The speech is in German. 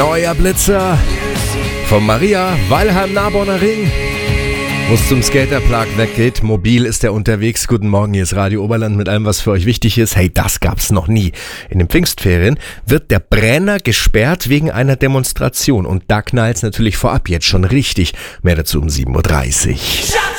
Neuer Blitzer von Maria, Weilheim-Naborner Ring. Wo's zum Skaterpark weggeht, mobil ist er unterwegs. Guten Morgen, hier ist Radio Oberland mit allem, was für euch wichtig ist. Hey, das gab's noch nie. In den Pfingstferien wird der Brenner gesperrt wegen einer Demonstration. Und da knallt's natürlich vorab jetzt schon richtig. Mehr dazu um 7.30 Uhr.